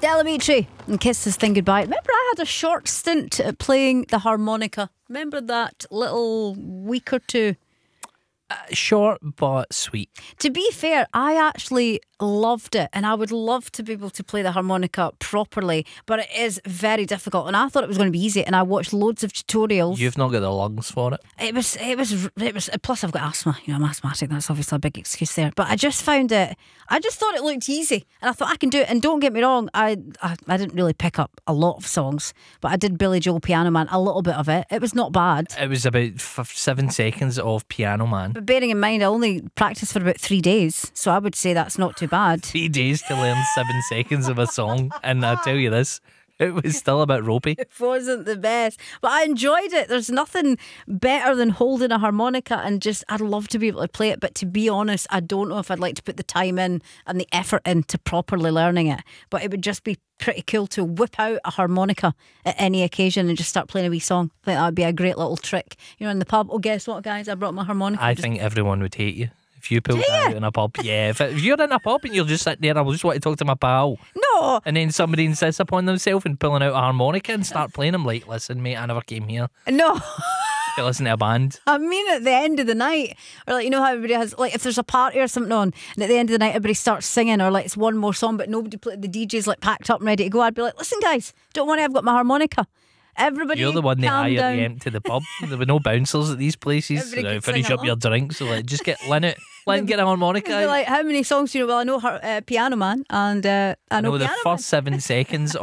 Delamitri and Kisses Thing Goodbye. Remember, I had a short stint at playing the harmonica. Remember that little week or two? Short but sweet. To be fair, I actually loved it, and I would love to be able to play the harmonica properly, but it is very difficult, and I thought it was going to be easy, and I watched loads of tutorials. You've not got the lungs for it. It was plus I've got asthma, I'm asthmatic, that's obviously a big excuse there, but I just thought it looked easy, and I thought I can do it. And don't get me wrong, I didn't really pick up a lot of songs, but I did Billy Joel Piano Man, a little bit of it. It was not bad. It was about 7 seconds of Piano Man. But bearing in mind I only practiced for about 3 days, so I would say that's not too bad. 3 days to learn 7 seconds of a song, and I'll tell you this, it was still a bit ropey. It wasn't the best, but I enjoyed it. There's nothing better than holding a harmonica, and I'd love to be able to play it, but to be honest, I don't know if I'd like to put the time in and the effort into properly learning it. But it would just be pretty cool to whip out a harmonica at any occasion and just start playing a wee song. I think that would be a great little trick, in the pub. Oh, guess what, guys, I brought my harmonica. I think everyone would hate you if you pulled that out in a pub. Yeah, if you're in a pub and you're just sitting there, I just want to talk to my pal. No. And then somebody insists upon themselves and pulling out a harmonica and start playing them like, listen, mate, I never came here No. to listen to a band. I mean, at the end of the night, or how everybody has, if there's a party or something on, and at the end of the night everybody starts singing, or it's one more song but nobody the DJ's packed up and ready to go, I'd be like, listen guys, don't worry, I've got my harmonica. Everybody, you're the one that hired down. you empty the pub. There were no bouncers at these places. Finish up your drinks, so just get Lynn get a harmonica. Be like, how many songs do you know? Well, I know Piano Man, and I know the Piano first Man. 7 seconds